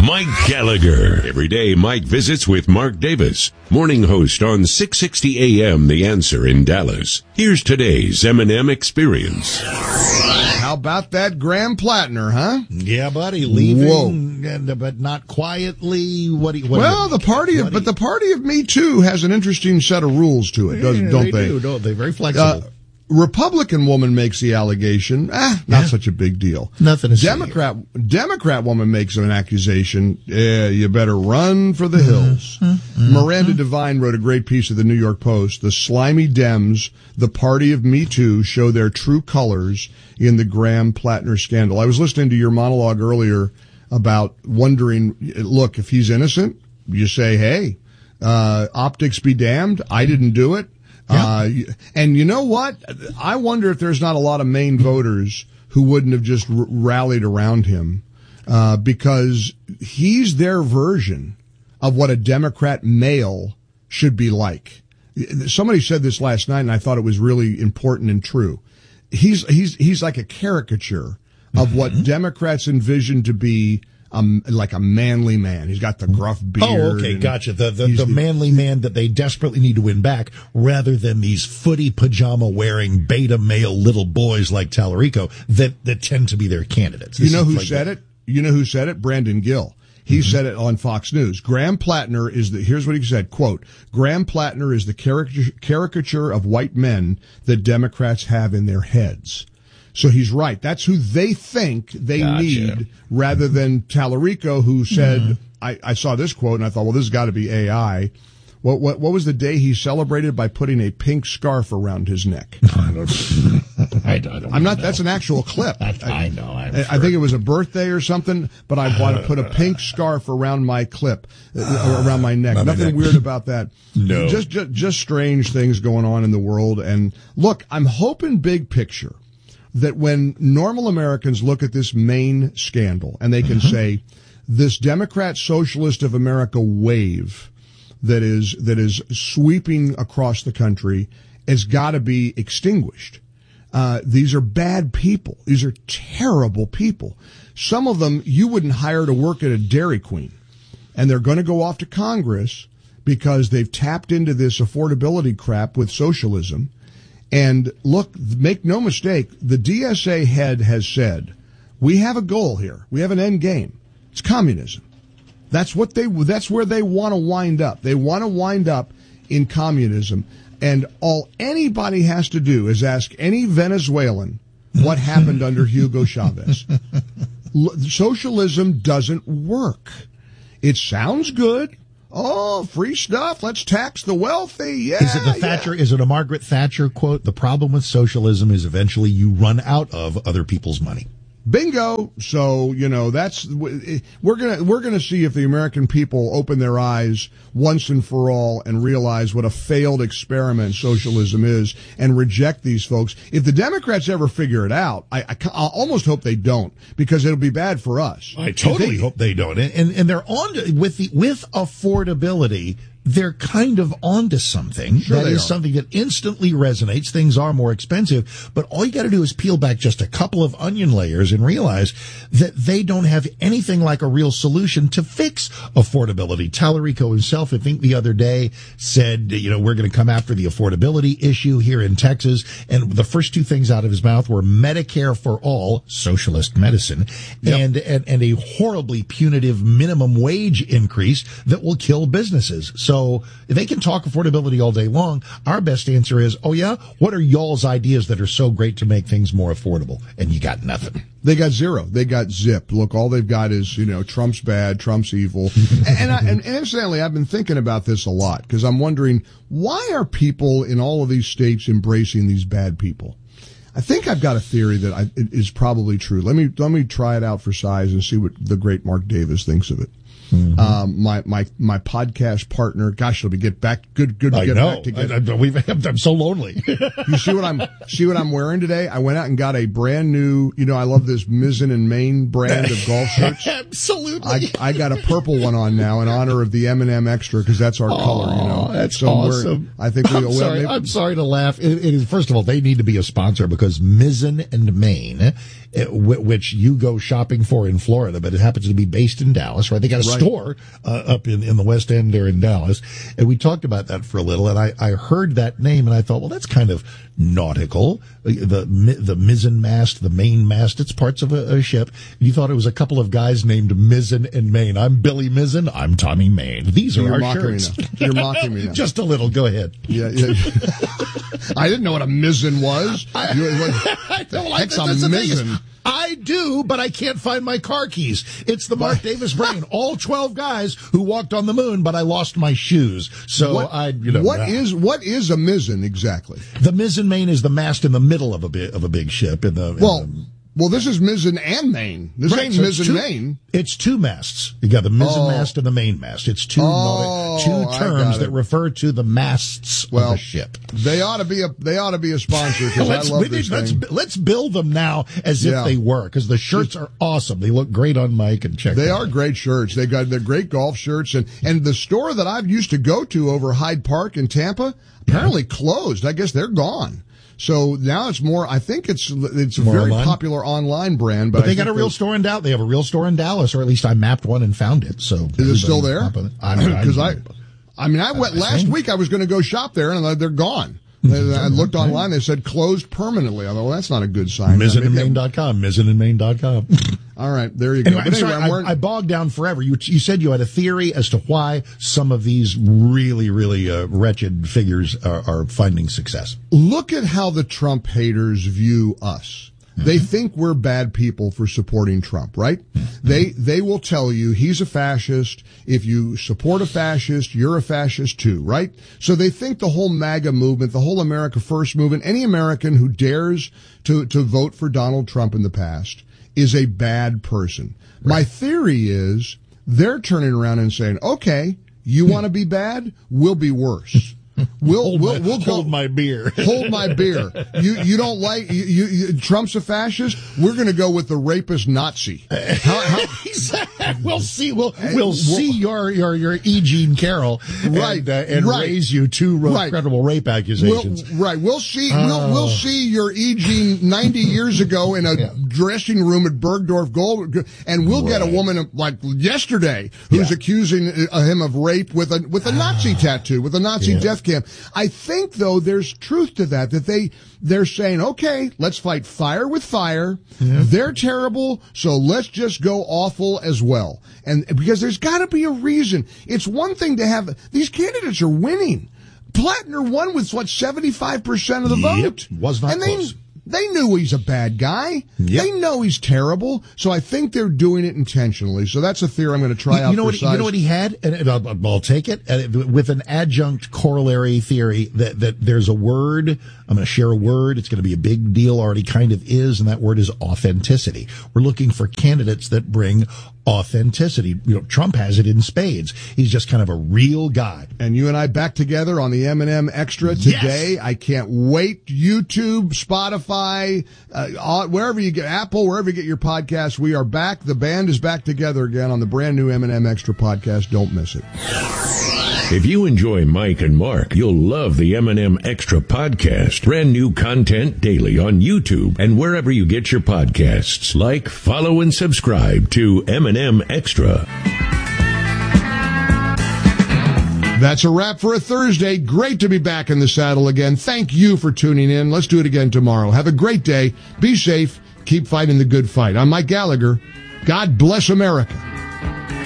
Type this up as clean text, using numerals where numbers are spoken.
Mike Gallagher. Every day, Mike visits with Mark Davis, morning host on 660 AM The Answer in Dallas. Here's today's M&M Experience. How about that Graham Plattner, huh? Yeah, buddy, leaving, but not quietly. The party of Me Too has an interesting set of rules to it, don't they? Don't they? Very flexible. Republican woman makes the allegation. Not such a big deal. Nothing to Democrat woman makes an accusation. You better run for the hills. Miranda Devine wrote a great piece of the New York Post. The slimy Dems, the party of Me Too, show their true colors in the Graham Plattner scandal. I was listening to your monologue earlier about wondering, look, if he's innocent, you say, hey, optics be damned. I didn't do it. And you know what? I wonder if there's not a lot of Maine voters who wouldn't have just rallied around him, because he's their version of what a Democrat male should be like. Somebody said this last night, and I thought it was really important and true. He's like a caricature of what Democrats envision to be like a manly man. He's got the gruff beard. Oh, okay, gotcha. The manly man that they desperately need to win back, rather than these footy pajama wearing beta male little boys like Tallarico that tend to be their candidates. You know who said it? You know who said it? Brandon Gill. He said it on Fox News. Graham Plattner here's what he said, quote, Graham Plattner is the caricature of white men that Democrats have in their heads. So he's right. That's who they think they need, rather than Tallarico, who said, I saw this quote and I thought, well, this has got to be AI. What was the day he celebrated by putting a pink scarf around his neck? I don't know. That's an actual clip. I know. I think it was a birthday or something, but I want to put a pink scarf around my around my neck. Nothing weird about that. No. Just strange things going on in the world. And look, I'm hoping big picture that when normal Americans look at this Maine scandal and they can say, this Democrat Socialist of America wave that is sweeping across the country has got to be extinguished. These are bad people. These are terrible people. Some of them you wouldn't hire to work at a Dairy Queen, and they're going to go off to Congress because they've tapped into this affordability crap with socialism. And look, make no mistake, the DSA head has said, we have a goal here. We have an end game. It's communism. That's where they want to wind up. They want to wind up in communism. And all anybody has to do is ask any Venezuelan what happened under Hugo Chavez. Socialism doesn't work. It sounds good. Oh, free stuff. Let's tax the wealthy. Yeah. Is it the Thatcher? Is it a Margaret Thatcher quote? The problem with socialism is eventually you run out of other people's money. Bingo. So, we're going to see if the American people open their eyes once and for all and realize what a failed experiment socialism is and reject these folks. If the Democrats ever figure it out, I almost hope they don't, because it'll be bad for us. I totally hope they don't. And they're on with affordability. They're kind of onto something. Sure, that is something that instantly resonates. Things are more expensive, but all you got to do is peel back just a couple of onion layers and realize that they don't have anything like a real solution to fix affordability. Tallarico himself, I think the other day, said, we're going to come after the affordability issue here in Texas. And the first two things out of his mouth were Medicare for all, socialist medicine, and a horribly punitive minimum wage increase that will kill businesses. So they can talk affordability all day long. Our best answer is, what are y'all's ideas that are so great to make things more affordable? And you got nothing. They got zero. They got zip. Look, all they've got is, Trump's bad, Trump's evil. and incidentally, I've been thinking about this a lot, because I'm wondering, why are people in all of these states embracing these bad people? I think I've got a theory that is probably true. Let me try it out for size and see what the great Mark Davis thinks of it. My podcast partner, gosh, let me get back. Good to get back together. I'm so lonely. You see what I'm wearing today? I went out and got a brand new, I love this Mizzen and Main brand of golf shirts. Absolutely. I got a purple one on now in honor of the M&M Extra, because that's our color, That's so awesome. I'm sorry to laugh. It is, first of all, they need to be a sponsor, because Mizzen and Main which you go shopping for in Florida, but it happens to be based in Dallas, right? They got a store up in the West End there in Dallas. And we talked about that for a little, and I heard that name, and I thought, well, that's kind of nautical. The mizzen mast, the main mast, it's parts of a ship. And you thought it was a couple of guys named Mizzen and Main. I'm Billy Mizzen. I'm Tommy Main. These are our shirts. You're mocking me now. Just a little. Go ahead. Yeah. I didn't know what a mizzen was. I don't like Heck's a mizzen. I do, but I can't find my car keys. It's the Mark Davis brain. All 12 guys who walked on the moon, but I lost my shoes. So what is a mizzen exactly? The mizzen main is the mast in the middle of a big ship. Well, this is mizzen and main. This ain't mizzen main. It's two masts. You got the mizzen mast and the main mast. It's two terms that refer to the masts of the ship. They ought to be a sponsor because I love this thing. Let's build them now as if they were, because the shirts are awesome. They look great on Mike, and check. They are great shirts. They're great golf shirts, and the store that I've used to go to over Hyde Park in Tampa apparently closed. I guess they're gone. So now it's more. I think it's a very popular online brand, but they got a real store in Dallas. They have a real store in Dallas, or at least I mapped one and found it. So is it still there? Because I went last week. I was going to go shop there, and they're gone. I looked online. They said closed permanently. I thought, well, that's not a good sign. Mizzenandmain.com. Mizzenandmain.com. All right, there you go. Anyway, I bogged down forever. You said you had a theory as to why some of these really, really wretched figures are finding success. Look at how the Trump haters view us. They think we're bad people for supporting Trump, right? They will tell you he's a fascist. If you support a fascist, you're a fascist too, right? So they think the whole MAGA movement, the whole America First movement, any American who dares to vote for Donald Trump in the past is a bad person. Right. My theory is they're turning around and saying, okay, you want to be bad? We'll be worse. We'll hold my beer. Hold my beer. You don't like Trump's a fascist? We're going to go with the rapist Nazi. We'll see your E. Jean Carroll and raise you two credible rape accusations. We'll see your E. Jean 90 years ago in a dressing room at Bergdorf Gold, and we'll get a woman like yesterday who's accusing him of rape with a Nazi tattoo, with a Nazi death camp. I think, though, there's truth to that they're saying, okay, let's fight fire with fire. Yeah. They're terrible, so let's just go awful as well. And because there's got to be a reason. It's one thing to have these candidates are winning. Plattner won with 75% of the vote. Was not close. They knew he's a bad guy. Yep. They know he's terrible. So I think they're doing it intentionally. So that's a theory I'm going to try out. You know what he had? And I'll take it with an adjunct corollary theory that there's a word. I'm going to share a word. It's going to be a big deal. Already kind of is. And that word is authenticity. We're looking for candidates that bring authenticity. Trump has it in spades. He's just kind of a real guy. And you and I back together on the M&M Extra today. Yes. I can't wait. YouTube, Spotify, wherever you get, Apple, wherever you get your podcasts, we are back. The band is back together again on the brand new M&M Extra podcast. Don't miss it. If you enjoy Mike and Mark, you'll love the M&M Extra podcast. Brand new content daily on YouTube and wherever you get your podcasts. Like, follow, and subscribe to M&M Extra. That's a wrap for a Thursday. Great to be back in the saddle again. Thank you for tuning in. Let's do it again tomorrow. Have a great day. Be safe. Keep fighting the good fight. I'm Mike Gallagher. God bless America.